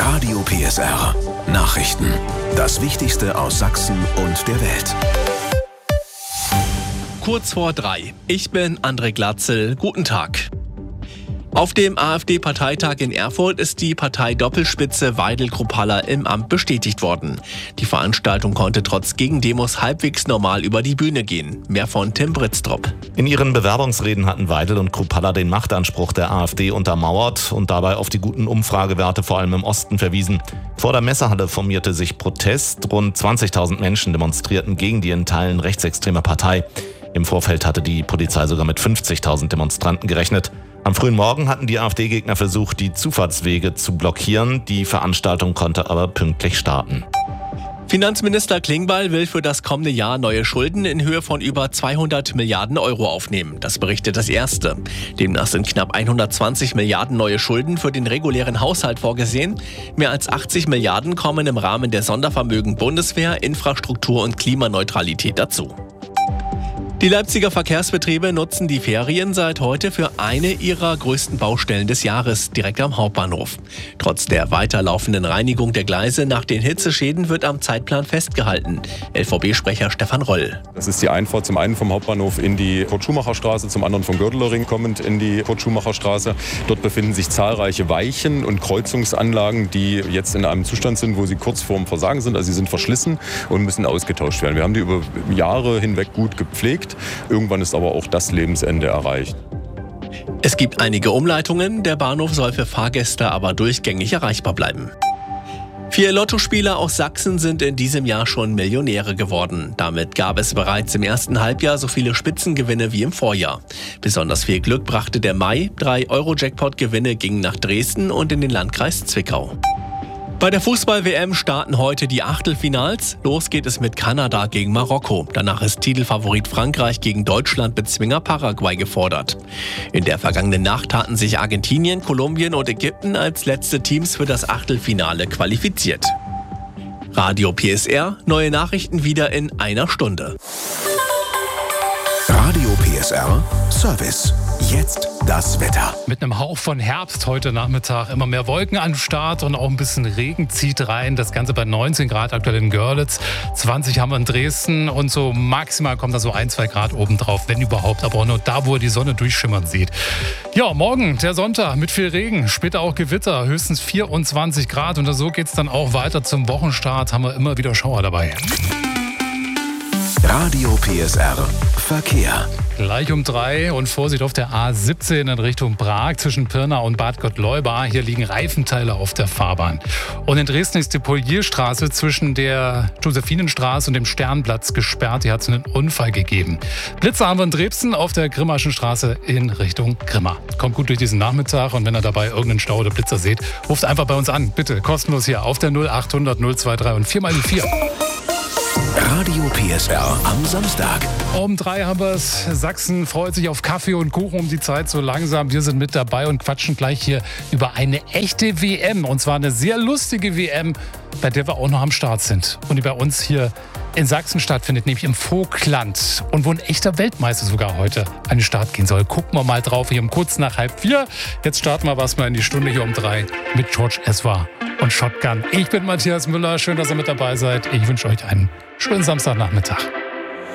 Radio PSR. Nachrichten. Das Wichtigste aus Sachsen und der Welt. Kurz vor 3. Ich bin André Glatzel. Guten Tag. Auf dem AfD-Parteitag in Erfurt ist die Partei-Doppelspitze Weidel-Kruppalla im Amt bestätigt worden. Die Veranstaltung konnte trotz Gegendemos halbwegs normal über die Bühne gehen. Mehr von Tim Britztrup. In ihren Bewerbungsreden hatten Weidel und Kruppalla den Machtanspruch der AfD untermauert und dabei auf die guten Umfragewerte vor allem im Osten verwiesen. Vor der Messehalle formierte sich Protest. Rund 20.000 Menschen demonstrierten gegen die in Teilen rechtsextreme Partei. Im Vorfeld hatte die Polizei sogar mit 50.000 Demonstranten gerechnet. Am frühen Morgen hatten die AfD-Gegner versucht, die Zufahrtswege zu blockieren. Die Veranstaltung konnte aber pünktlich starten. Finanzminister Klingbeil will für das kommende Jahr neue Schulden in Höhe von über 200 Milliarden Euro aufnehmen. Das berichtet das Erste. Demnach sind knapp 120 Milliarden neue Schulden für den regulären Haushalt vorgesehen. Mehr als 80 Milliarden kommen im Rahmen der Sondervermögen Bundeswehr, Infrastruktur und Klimaneutralität dazu. Die Leipziger Verkehrsbetriebe nutzen die Ferien seit heute für eine ihrer größten Baustellen des Jahres, direkt am Hauptbahnhof. Trotz der weiterlaufenden Reinigung der Gleise nach den Hitzeschäden wird am Zeitplan festgehalten. LVB-Sprecher Stefan Roll. Das ist die Einfahrt zum einen vom Hauptbahnhof in die Kurt-Schumacher-Straße, zum anderen vom Gördelerring kommend in die Kurt-Schumacher-Straße. Dort befinden sich zahlreiche Weichen und Kreuzungsanlagen, die jetzt in einem Zustand sind, wo sie kurz vorm Versagen sind. Also sie sind verschlissen und müssen ausgetauscht werden. Wir haben die über Jahre hinweg gut gepflegt. Irgendwann ist aber auch das Lebensende erreicht. Es gibt einige Umleitungen. Der Bahnhof soll für Fahrgäste aber durchgängig erreichbar bleiben. 4 Lottospieler aus Sachsen sind in diesem Jahr schon Millionäre geworden. Damit gab es bereits im ersten Halbjahr so viele Spitzengewinne wie im Vorjahr. Besonders viel Glück brachte der Mai. 3 Euro-Jackpot-Gewinne gingen nach Dresden und in den Landkreis Zwickau. Bei der Fußball-WM starten heute die Achtelfinals. Los geht es mit Kanada gegen Marokko. Danach ist Titelfavorit Frankreich gegen Deutschland-Bezwinger Paraguay gefordert. In der vergangenen Nacht hatten sich Argentinien, Kolumbien und Ägypten als letzte Teams für das Achtelfinale qualifiziert. Radio PSR, neue Nachrichten wieder in einer Stunde. Radio PSR Service. Jetzt das Wetter. Mit einem Hauch von Herbst heute Nachmittag. Immer mehr Wolken am Start und auch ein bisschen Regen zieht rein. Das Ganze bei 19 Grad aktuell in Görlitz. 20 haben wir in Dresden und so maximal kommt da so 1-2 Grad obendrauf, wenn überhaupt. Aber auch nur da, wo ihr die Sonne durchschimmern seht. Ja, morgen, der Sonntag mit viel Regen. Später auch Gewitter, höchstens 24 Grad. Und so geht es dann auch weiter zum Wochenstart. Haben wir immer wieder Schauer dabei. Radio PSR Verkehr. Gleich um 3 und Vorsicht auf der A17 in Richtung Prag zwischen Pirna und Bad Gottleuba. Hier liegen Reifenteile auf der Fahrbahn. Und in Dresden ist die Polierstraße zwischen der Josephinenstraße und dem Sternplatz gesperrt. Hier hat es einen Unfall gegeben. Blitzer haben wir in Dresden auf der Grimmaschen Straße in Richtung Grimma. Kommt gut durch diesen Nachmittag und wenn ihr dabei irgendeinen Stau oder Blitzer seht, ruft einfach bei uns an. Bitte, kostenlos hier auf der 0800 023 und 4x4. Radio PSR am Samstag. Um 3 haben wir es. Sachsen freut sich auf Kaffee und Kuchen um die Zeit so langsam. Wir sind mit dabei und quatschen gleich hier über eine echte WM. Und zwar eine sehr lustige WM, bei der wir auch noch am Start sind. Und die bei uns hier in Sachsen stattfindet, nämlich im Vogtland. Und wo ein echter Weltmeister sogar heute an den Start gehen soll. Gucken wir mal drauf, hier um kurz nach 3:30. Jetzt starten wir was mal in die Stunde hier um 3 mit George Ezra und Shotgun. Ich bin Matthias Müller. Schön, dass ihr mit dabei seid. Ich wünsche euch einen schönen Samstagnachmittag.